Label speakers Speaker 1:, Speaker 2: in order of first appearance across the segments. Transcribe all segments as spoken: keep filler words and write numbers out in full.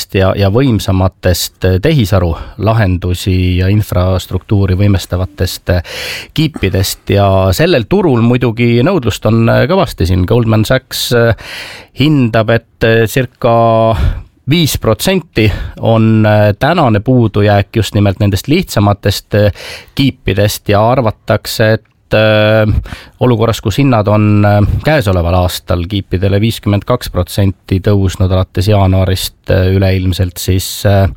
Speaker 1: kiirematest ja, ja võimsamatest tehisaru lahendusi ja infrastruktuuri võimestavatest kiipidest ja sellel turul muidugi nõudlust on kõvasti siin. Goldman Sachs hindab, et circa viis protsenti on tänane puudujääk just nimelt nendest lihtsamatest kiipidest ja arvatakse, et olukorras, kus hinnad on käesoleval aastal kiipidele viiskümmend kaks protsenti tõusnud alates jaanuarist üleilmselt, siis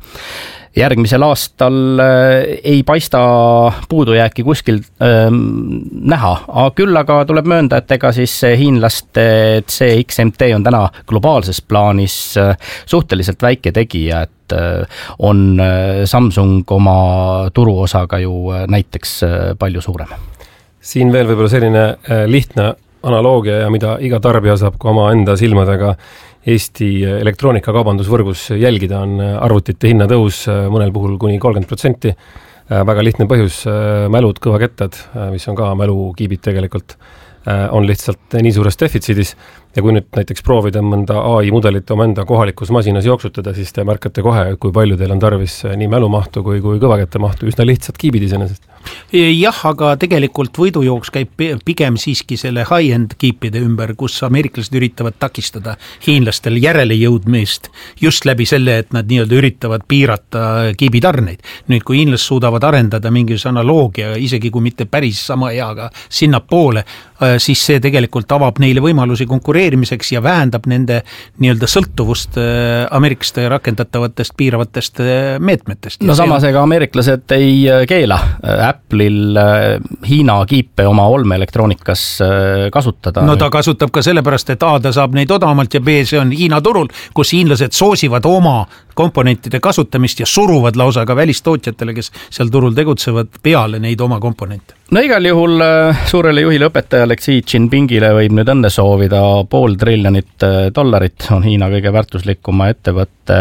Speaker 1: järgmisel aastal ei paista puudujääki kuskil ähm, näha. Küll aga tuleb möönda, et ega siis hiinlaste C X M T on täna globaalses plaanis suhteliselt väike tegija, et on Samsung oma turuosaga ju näiteks palju suurem.
Speaker 2: Siin veel võib-olla selline lihtne analoogia ja mida iga tarbija saab ka oma enda silmadega Eesti elektroonikakaubandusvõrgus jälgida, on arvutite hinnatõus mõnel puhul kuni kolmkümmend protsenti. Väga lihtne põhjus, mälud, kõvakettad, mis on ka mälukiibid tegelikult, on lihtsalt nii suures defitsiidis. Ja kui nüüd näiteks proovida mõnda A I mudelit oma enda kohalikus masinas jooksutada, siis te märkate kohe, kui palju teil on tarvis nii mälumahtu kui, kui kõvakette mahtu, üsna lihtsad kiibid iseenesest.
Speaker 3: Jah, aga tegelikult võidujooks käib pigem siiski selle high-end kiipide ümber, kus ameeriklased üritavad takistada hiinlastel järele jõudmist just läbi selle, et nad nii-öelda üritavad piirata kiibitarneid. Nüüd, kui hiinlased suudavad arendada mingisuguse analoogia, isegi kui mitte päris sama heaga sinna poole, siis see tegelikult avab neile võimalusi konkureerimiseks ja vähendab nende nii-öelda sõltuvust ameeriklaste rakendatavatest piiravatest meetmetest.
Speaker 1: No samas ega ameeriklased ei keela Apple'il Hiina kiipe oma olmeelektroonikas kasutada.
Speaker 3: No ta kasutab ka sellepärast, et A ta saab neid odavamalt ja B see on Hiina turul, kus hiinlased soosivad oma komponentide kasutamist ja suruvad lausa ka välistootjatele, kes seal turul tegutsevad peale neid oma komponente.
Speaker 1: No igal juhul suurele juhile õpetajale Xi Jinpingile võib nüüd õnne soovida. Pool triljonit dollarit on Hiina kõige väärtuslikuma ettevõtte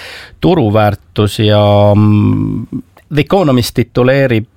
Speaker 1: turuväärtus ja The Economist tituleerib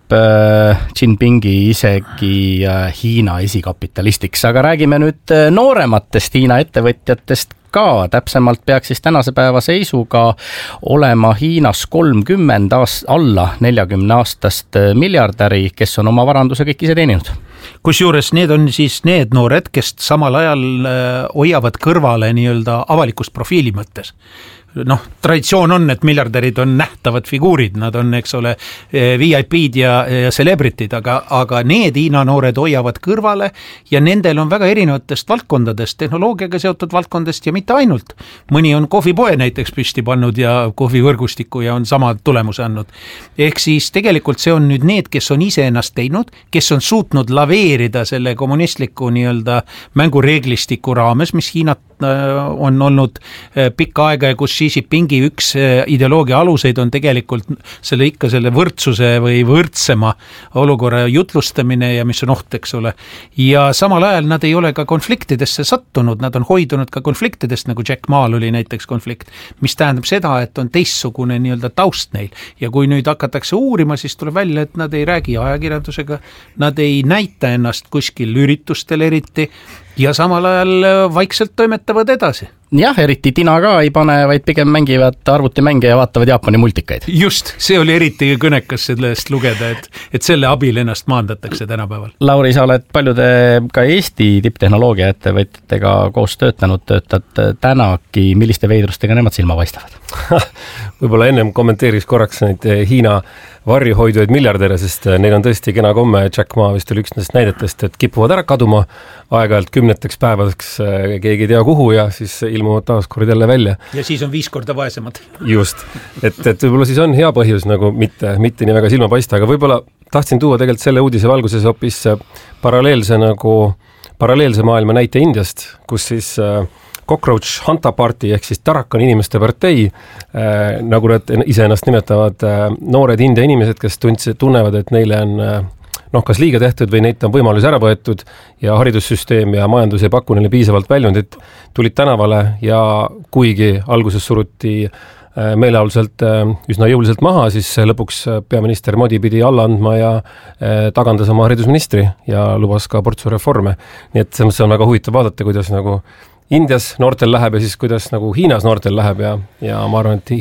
Speaker 1: Jinpingi isegi Hiina esikapitalistiks, aga räägime nüüd noorematest Hiina ettevõtjatest ka. Täpsemalt peaks siis tänase päeva seisuga olema Hiinas kolmkümmend aast- alla neljakümne aastast miljardäri, kes on oma varanduse kõik ise teeninud.
Speaker 3: Kusjuures need on siis need noored, kes samal ajal hoiavad kõrvale nii-öelda avalikust profiili mõttes. Noh, traditsioon on, et miljardärid on nähtavad figuurid, nad on, eks ole, V I P-d ja, ja celebrity'd, aga, aga need Hiina noored hoiavad kõrvale ja nendel on väga erinevatest valdkondadest, tehnoloogiaga seotud valdkondadest ja mitte ainult. Mõni on kohvipoe näiteks püsti pannud ja kohvivõrgustiku ja on sama tulemuse andnud. Ehk siis tegelikult see on nüüd need, kes on ise ennast teinud, kes on suutnud laveerida selle kommunistliku nii-öelda mängureeglistiku raames, mis Hiinat on olnud pikka aega ja kus Xi Jinpingi üks ideoloogia aluseid on tegelikult selle ikka selle võrdsuse või võrdsema olukorra jutlustamine ja mis on oht, eks ole. Ja samal ajal nad ei ole ka konfliktidesse sattunud, nad on hoidunud ka konfliktidest, nagu Jack Maal oli näiteks konflikt, mis tähendab seda, et on teistsugune nii-öelda taust neil. Ja kui nüüd hakatakse uurima, siis tuleb välja, et nad ei räägi ajakirjandusega, nad ei näita ennast kuskil üritustel eriti ja samal ajal vaikselt toimetavad edasi.
Speaker 1: Jah, eriti tina ka ei pane, vaid pigem mängivad arvutimänge ja vaatavad Jaapani multikaid.
Speaker 3: Just, see oli eriti kõnekas sellest lugeda, et, et selle abil ennast maandatakse tänapäeval.
Speaker 1: Lauri, sa oled paljude ka Eesti tipptehnoloogia ettevõtjatega koos töötanud, töötad tänagi, milliste veidrustega nemad silma paistavad?
Speaker 2: Võib-olla ennem kommenteeriks korraks neid Hiina varjuhoiduid miljardäre, sest neil on tõesti kena komme, Jack Ma vist oli üks nendest näidetest, et kipuvad ära kaduma aeg-ajalt kümneteks päevadeks, keegi ei tea kuhu ja siis ilmuvad taas kord jälle välja.
Speaker 3: Ja siis on viis korda vaesemad.
Speaker 2: Just, et, et võib-olla siis on hea põhjus nagu mitte, mitte nii väga silma paista, aga võib-olla tahtsin tuua tegelikult selle uudise valguses hoopis paralleelse, nagu, paralleelse maailma näite Indiast, kus siis Cockroach Hunter Party ehk siis Tarakan inimeste partei, äh, nagu nad ise ennast nimetavad, äh, noored India inimesed, kes tundsid, tunnevad, et neile on äh, noh, kas liiga tehtud või neid on võimalus ära võetud ja haridussüsteem ja majandus ei paku neile piisavalt väljundit, tulid tänavale ja kuigi alguses suruti äh, meelealuselt äh, üsna jõuliselt maha, siis lõpuks peaminister Modi pidi alla andma ja äh, tagandas oma haridusministri ja lubas ka portsu reforme. Nii et see on väga huvitav vaadata, kuidas nagu Indias noortel läheb ja siis kuidas nagu Hiinas noortel läheb ja, ja ma arvan, et